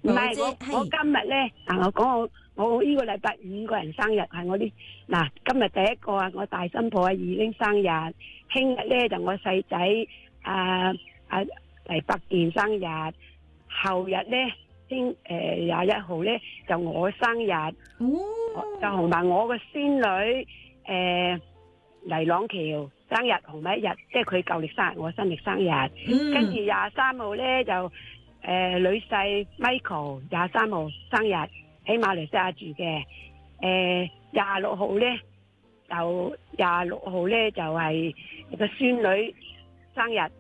唔係我今日咧，我講我呢個禮拜5個人生日係我啲嗱，今日第一個啊，我大新抱阿二玲生日，聽日咧就我細仔黎伯健生日，後日咧21號咧就我生日，就同埋我個孫女黎朗橋生日同埋一日，即係佢舊曆生日，我新曆生日，跟住23號咧就女婿 Michael 23號生日喺馬來西亞住嘅，26號咧就係個孫女生日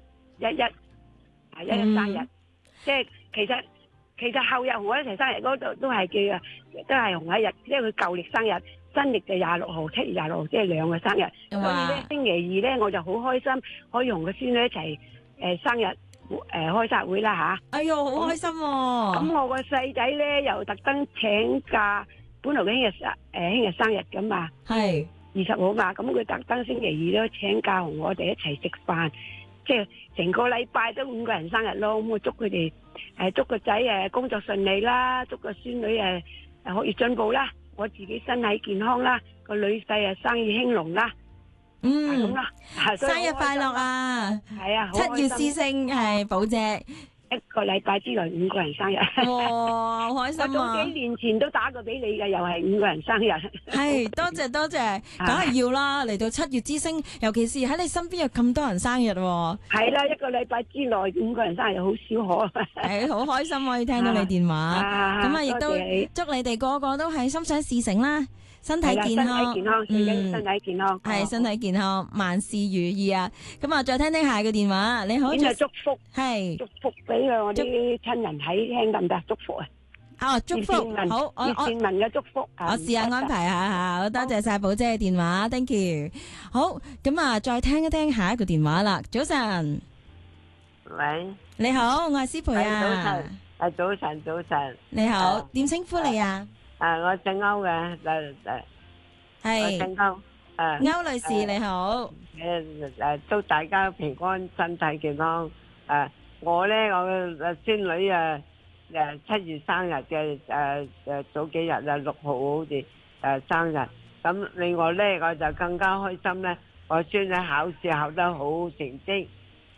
11生日，即係其實後日同我一齊生日嗰度都係同一日，因為佢舊曆生日，新曆就26號7月26號，即係兩個生日，所以咧星期二咧我就好開心可以同個孫女一齊生日開生日會啦吓。 哎喲，好開心喎！ 咁我個細仔咧又特登請假，本來佢聽日生日噶嘛，係20號嘛，咁佢特登星期二都請假同我哋一齊食飯，即係成個禮拜都5個人生日咯。咁我祝佢哋祝個仔工作順利啦，祝個孫女學業進步啦，我自己身體健康啦，個女婿生意興隆啦。咁啦， 生日快樂啊！ 係啊 ，7月之星係寶姐， 一個禮拜之內5個人生日。 哇，好開心啊！ 我早幾年前都打過俾你嘅，又係5個人生日。係， 多謝，梗係要啦！嚟到7月之星，尤其是喺你身邊有咁多人生日喎。 係啦，一個禮拜之內5個人生日好少可。 係，好開心可以聽到你電話。咁啊，亦都祝你哋個個都係心想事成啦。身體健康， 最緊身體健康， 係身體健康，萬事如意啊！咁啊，再聽下個電話，你好， 邊個祝福？ 係祝福俾我啲親人睇聽得唔得？祝福啊！ 哦，祝福，好， 葉倩文嘅祝福， 我試下安排下，好多謝晒寶姐嘅電話 ，thank you。好，咁啊，再聽一聽下一個電話啦。早晨， 喂， 你好，我係施培啊。 早晨， 你好，點稱呼你啊？ 我姓歐嘅， 係姓歐， 歐女士你好， 祝大家平安，身體健康。我咧，我嘅孫女7月生日嘅，早幾日6號好似生日。咁另外咧，我就更加開心咧，我孫女考試考得好成績，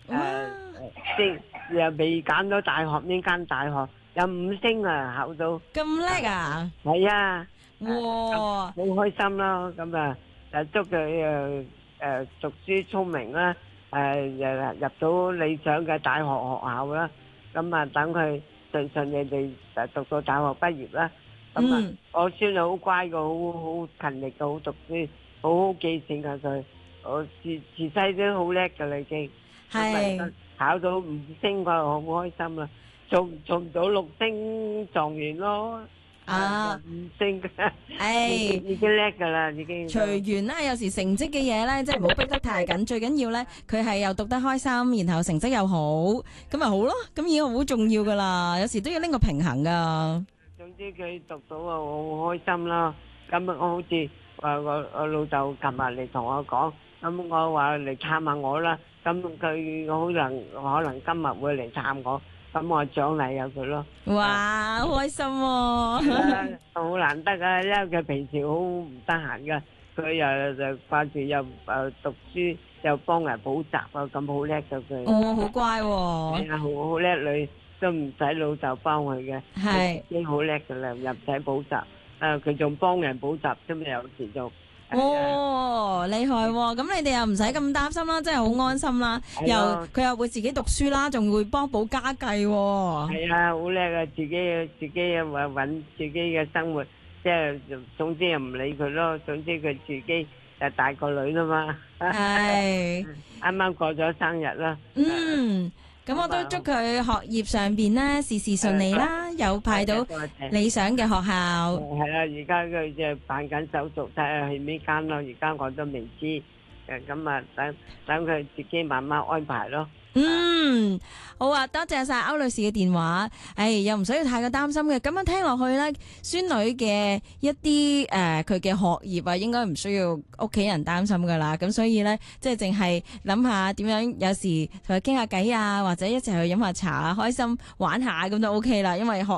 又未揀到大學，呢間大學有5星啊，考到咁叻啊！ 係啊， 哇， 好開心咯！咁啊，祝佢讀書聰明啦，入到理想嘅大學校啦。咁啊，等佢順利讀到大學畢業啦。咁啊，我孫女好乖嘅，好勤力嘅，好讀書，好記性嘅佢。我自細都好叻嘅啦已經。係。考到5星，我好開心啦！做唔到6星狀元咯，5星已經叻噶啦，已經。 隨緣啦，有時成績嘅嘢咧，即係唔好逼得太緊，最緊要咧佢係又讀得開心，然後成績又好，咁咪好咯。咁已經好重要噶啦，有時都要拎個平衡噶。 總之佢讀到啊，我好開心啦。咁我好似我老豆琴日嚟同我講，咁我話嚟探下我啦。咁佢可能今日會嚟探我，咁我獎勵下佢咯。 哇，好開心喎！ 好難得啊，因為佢平時好唔得閒噶，佢又掛住又讀書，又幫人補習啊，咁好叻噶佢。 哦，好乖喎！ 係啊，好叻女，都唔使老豆幫佢嘅，係已經好叻噶啦，又唔使補習。佢仲幫人補習添，有時仲。 哦，厲害喎！咁你哋又唔使咁擔心啦，真係好安心啦。佢又會自己讀書啦，仲會幫補家計喎。 係啊，好叻啊！自己搵自己嘅生活，即係總之又唔理佢咯。總之佢自己就大個女啦嘛。係，啱啱過咗生日啦。 咁我都祝佢學業上邊咧事事順利啦，有派到理想嘅學校。 係啦，而家佢就辦緊手續，睇下去邊間咯。而家我都未知，咁啊等佢自己慢慢安排咯。 好啊，多謝晒歐女士嘅電話。又唔需要太過擔心嘅。咁樣聽落去咧，孫女嘅一啲佢嘅學業啊，應該唔需要屋企人擔心噶啦。咁所以咧，即係淨係諗下點樣，有時同佢傾下偈啊，或者一齊去飲下茶啊，開心玩下咁就 OK 啦。因為學